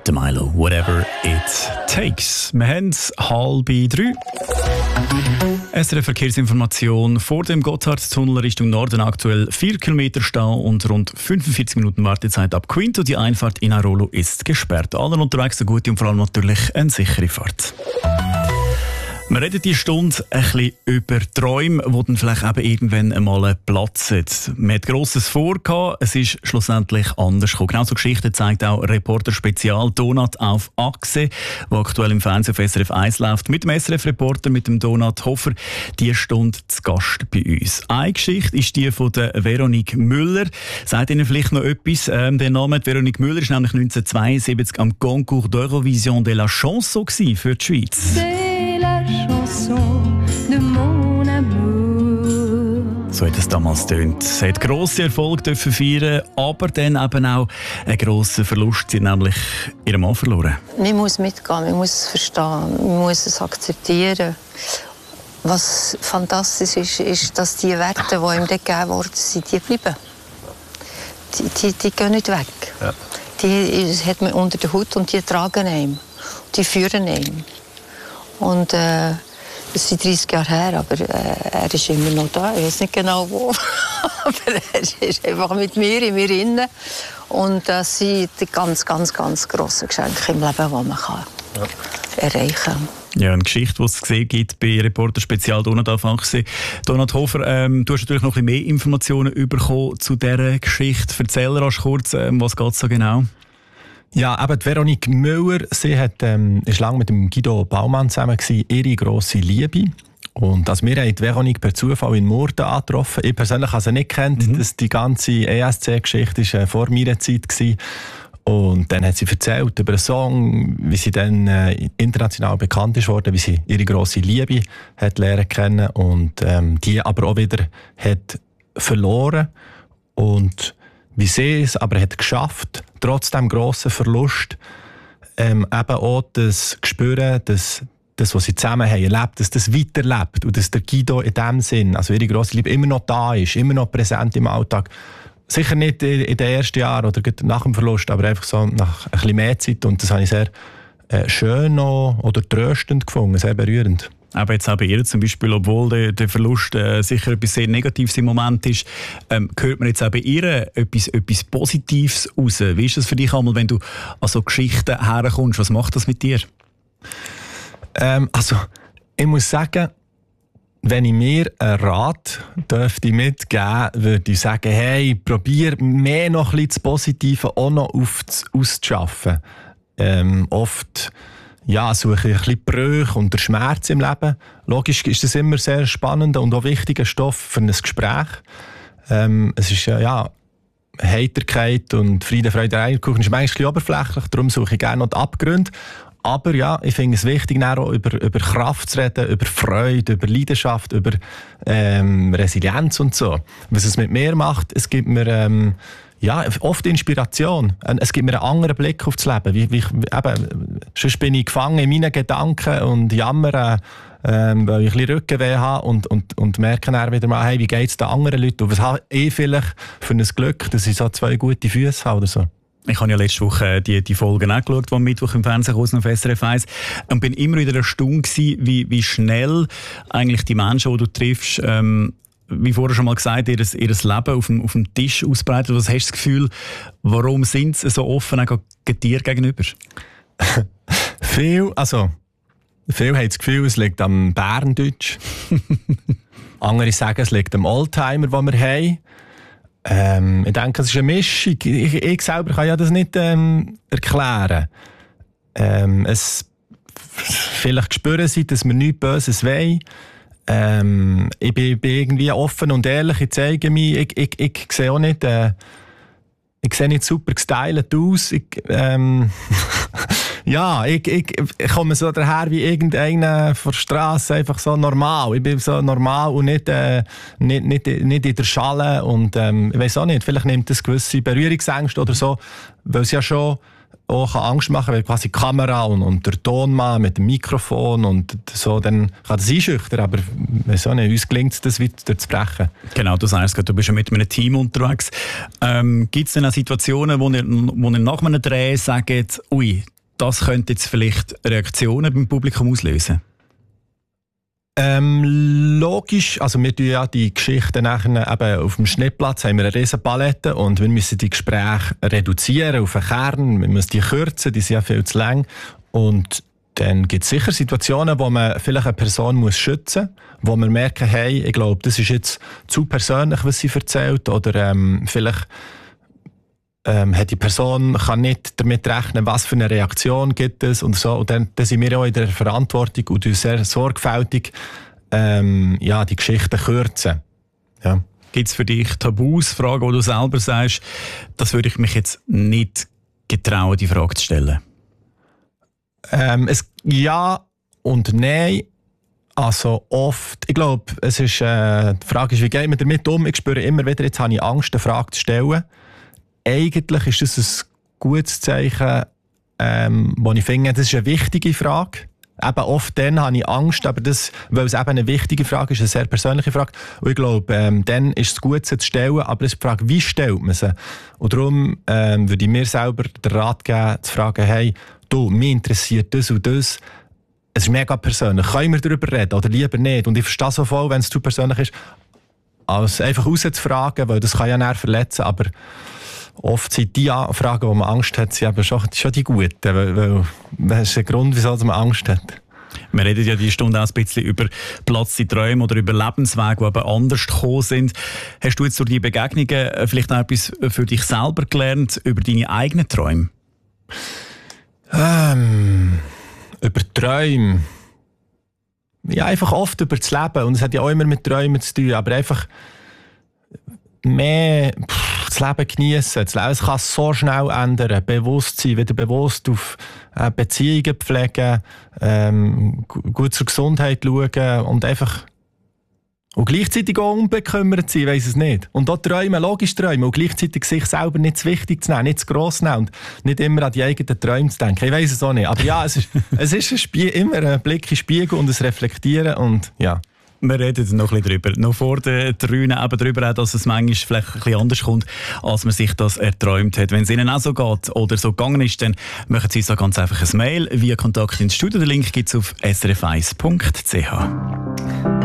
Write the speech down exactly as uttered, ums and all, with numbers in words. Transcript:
der Milo, whatever it takes. Wir haben es halb drei. S R F Verkehrsinformation. Vor dem Gotthardtunnel Richtung Norden aktuell vier Kilometer Stau und rund fünfundvierzig Minuten Wartezeit ab Quinto. Die Einfahrt in Airolo ist gesperrt. Allen unterwegs eine gute und vor allem natürlich eine sichere Fahrt. Wir reden diese Stunde ein bisschen über Träume, die dann vielleicht eben irgendwann einmal platzen. Man hat Grosses vorgehabt, es ist schlussendlich anders gekommen. Genau so Geschichten zeigt auch Reporter Spezial Donat auf Achse, der aktuell im Fernsehen auf S R F eins läuft. Mit dem S R F-Reporter, mit dem Donat Hofer, diese Stunde zu Gast bei uns. Eine Geschichte ist die von der Veronique Müller. Sagt Ihnen vielleicht noch etwas? Ähm, der Name Veronique Müller war nämlich neunzehnhundertzweiundsiebzig am Concours d'Eurovision de la Chanson für die Schweiz. De mon amour. So hat es damals getönt. Sie hat grossen Erfolg dürfen feiern, aber dann eben auch einen grossen Verlust. Sie hat nämlich ihren Mann verloren. Man muss mitgehen, man muss es verstehen, man muss es akzeptieren. Was fantastisch ist, ist, dass die Werte, die ihm gegeben worden sind, die bleiben. Die, die, die gehen nicht weg. Ja. Die hat man unter der Haut und die tragen ihn. Die führen ihn. Und äh, das sind dreißig Jahre her, aber äh, er ist immer noch da. Ich weiß nicht genau wo. Aber er ist einfach mit mir, in mir inne. Und das sind die ganz, ganz, ganz grossen Geschenke im Leben, die man kann ja. erreichen kann. Ja, eine Geschichte, die es gesehen gibt bei Reporter Spezial Donat auf Achse. Donat Hofer, ähm, du hast natürlich noch ein bisschen mehr Informationen bekommen zu dieser Geschichte. Erzähl rasch kurz, ähm, was geht es so genau? Ja, eben die Veronique Müller, sie hat, ähm, ist lange mit dem Guido Baumann zusammen gewesen, ihre grosse Liebe. Und also wir haben die Veronique per Zufall in Murten angetroffen. Ich persönlich habe sie nicht gekannt. Mhm. Das, die ganze E S C-Geschichte war äh, vor meiner Zeit gewesen. Und dann hat sie erzählt über einen Song, wie sie dann äh, international bekannt ist worden, wie sie ihre grosse Liebe hat lernen kennen und ähm, die aber auch wieder hat verloren. Und wie sie es aber hat geschafft, trotz dem grossen Verlust, ähm, eben auch das Gespüren, dass das, was sie zusammen haben erlebt, dass das weiterlebt und dass der Guido in dem Sinn, also ihre grosse Liebe, immer noch da ist, immer noch präsent im Alltag. Sicher nicht in den ersten Jahren oder nach dem Verlust, aber einfach so nach ein bisschen mehr Zeit. Und das habe ich sehr äh, schön noch, oder tröstend gefunden, sehr berührend. Aber jetzt auch bei ihr zum Beispiel, obwohl der, der Verlust äh, sicher etwas sehr Negatives im Moment ist, ähm, hört man jetzt auch bei ihr etwas, etwas Positives raus. Wie ist das für dich einmal, wenn du an so Geschichten herkommst? Was macht das mit dir? Ähm, also, ich muss sagen, wenn ich mir einen Rat dürfte mitgeben, würde ich sagen, hey, probier mehr noch ein bisschen das Positive auch noch auszuschaffen. Ähm, oft ja, suche ich ein bisschen Brüche und der Schmerz im Leben. Logisch ist das immer sehr spannender und auch wichtiger Stoff für ein Gespräch. Ähm, es ist ja, Heiterkeit und Friede, Freude, Eierkuchen ist manchmal ein bisschen oberflächlich, darum suche ich gerne noch die Abgründe. Aber ja, ich finde es wichtig, auch über, über Kraft zu reden, über Freude, über Leidenschaft, über ähm, Resilienz und so. Was es mit mir macht, es gibt mir ähm, ja, oft Inspiration. Es gibt mir einen anderen Blick auf das Leben. Wie, wie, eben, sonst bin ich gefangen in meinen Gedanken und jammere, ähm, weil ich ein bisschen Rückenweh habe und, und, und merke dann wieder mal, hey, wie geht es den anderen Leuten? Und was habe ich vielleicht für ein Glück, dass ich so zwei gute Füße habe oder so? Ich habe ja letzte Woche die, die Folgen auch geschaut, die am Mittwoch im Fernsehen kam, auf S R F eins. Und bin immer wieder erstaunt gewesen, wie, wie schnell eigentlich die Menschen, die du triffst, ähm, wie vorher schon mal gesagt, ihr, ihr Leben auf dem, auf dem Tisch ausbreiten. Was hast du das Gefühl, warum sind sie so offen auch dir gegenüber? Viel, also, viele haben das Gefühl, es liegt am Berndeutsch. Andere sagen, es liegt am Oldtimer, den wir haben. Ähm, ich denke, es ist eine Mischung. Ich, ich selber kann ja das nicht ähm, erklären. Ähm, es, vielleicht spüren sie, dass wir nichts Böses wollen. Ähm, ich bin, bin irgendwie offen und ehrlich, ich zeige mich. Ich, ich, ich sehe auch nicht, äh, ich sehe nicht super gestylt aus. Ich, ähm, ja, ich, ich, ich komme so daher wie irgendeiner von der Straße, einfach so normal. Ich bin so normal und nicht, äh, nicht, nicht, nicht in der Schale. Und ähm, ich weiss auch nicht, vielleicht nimmt das gewisse Berührungsängste oder so, weil es ja schon auch Angst machen kann, weil quasi die Kamera und, und der Tonmann mit dem Mikrofon und so, dann kann das einschüchtern, aber so nicht, uns gelingt es, das weiter zu brechen. Genau, du sagst gerade, du bist ja mit einem Team unterwegs. Ähm, Gibt es denn auch Situationen, wo ihr, wo ihr nach einem Dreh sagt, ui, das könnte jetzt vielleicht Reaktionen beim Publikum auslösen? Ähm, logisch, also wir tun ja die Geschichten nachher eben auf dem Schnittplatz, haben wir eine riesen Palette und wir müssen die Gespräche reduzieren auf den Kern, wir müssen die kürzen, die sind ja viel zu lang und dann gibt es sicher Situationen, wo man vielleicht eine Person muss schützen muss, wo wir merken, hey, ich glaube, das ist jetzt zu persönlich, was sie erzählt oder ähm, vielleicht Ähm, hat die Person kann nicht damit rechnen, was für eine Reaktion gibt es und so. Und dann, dann sind wir auch in der Verantwortung und sehr sorgfältig ähm, ja, die Geschichten kürzen. Ja. Gibt es für dich Tabus, Fragen, wo du selber sagst, das würde ich mich jetzt nicht getrauen, die Frage zu stellen? Ähm, es, ja und nein. Also oft, ich glaube, es ist, äh, die Frage ist, wie geht man damit um? Ich spüre immer wieder, jetzt habe ich Angst, eine Frage zu stellen. Eigentlich ist das ein gutes Zeichen, ähm, wo ich finde, das ist eine wichtige Frage. Eben oft dann habe ich Angst, aber das, weil es eben eine wichtige Frage ist, eine sehr persönliche Frage. Und ich glaube, ähm, dann ist es gut, sie zu stellen, aber es ist die Frage, wie stellt man sie? Und darum ähm, würde ich mir selber den Rat geben, zu fragen, hey, du, mich interessiert das und das. Es ist mega persönlich. Können wir darüber reden oder lieber nicht? Und ich verstehe so voll, wenn es zu persönlich ist, als einfach rauszufragen, weil das kann ja näher verletzen, aber oft sind die Fragen, wo man Angst hat, sind aber schon, schon die guten, weil, weil das ist der Grund, wieso man Angst hat. Wir reden ja diese Stunde auch ein bisschen über Platz in Träumen oder über Lebenswege, die eben anders gekommen sind. Hast du jetzt durch die Begegnungen vielleicht noch etwas für dich selber gelernt, über deine eigenen Träume? Ähm, über Träume? Ja, einfach oft über das Leben. Und es hat ja auch immer mit Träumen zu tun, aber einfach mehr pff, das Leben genießen. Das Leben kann so schnell ändern. Bewusstsein, wieder bewusst auf äh, Beziehungen pflegen, ähm, gut zur Gesundheit schauen und einfach und gleichzeitig auch unbekümmert sein, weiss es nicht. Und auch träumen, logisch träumen und gleichzeitig sich selber nicht zu wichtig zu nehmen, nicht zu gross nehmen und nicht immer an die eigenen Träume zu denken. Ich weiss es auch nicht. Aber ja, es ist, es ist ein Spie- immer ein Blick in den Spiegel und ein Reflektieren und ja. Wir reden noch ein bisschen drüber. Noch vor den Trünen eben darüber, auch, dass es manchmal vielleicht ein bisschen anders kommt, als man sich das erträumt hat. Wenn es Ihnen auch so geht oder so gegangen ist, dann machen Sie so ganz einfach ein Mail via Kontakt ins Studio. Den Link gibt es auf s r f eins punkt c h.